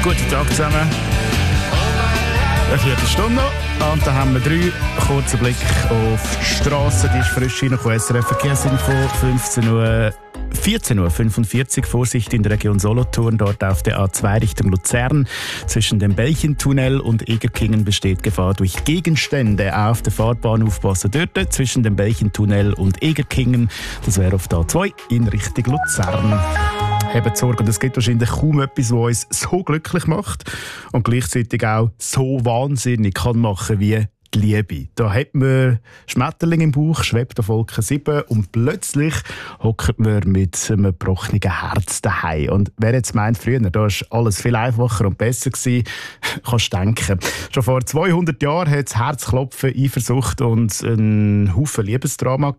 Guten Tag zusammen. Eine Viertelstunde noch. Und da haben wir 3. Kurzer Blick auf die Strasse. Die ist frisch reingekommen. SRF Verkehrsinfo, 14:45 Uhr. Vorsicht in der Region Solothurn. Dort auf der A2 Richtung Luzern. Zwischen dem Belchentunnel und Egerkingen besteht Gefahr durch Gegenstände. Auf der Fahrbahn aufpassen dort. Zwischen dem Belchentunnel und Egerkingen. Das wäre auf der A2 in Richtung Luzern. Habt Sorge, und es gibt wahrscheinlich kaum etwas, was uns so glücklich macht und gleichzeitig auch so wahnsinnig kann machen wie die Liebe. Da hat man Schmetterling im Bauch, schwebt auf Wolke 7 und plötzlich hockt man mit einem gebrochenen Herz daheim. Und wer jetzt meint, früher, da war alles viel einfacher und besser gewesen, kannst du denken. Schon vor 200 Jahren hat das Herzklopfen, Eifersucht und ein Haufen Liebesdrama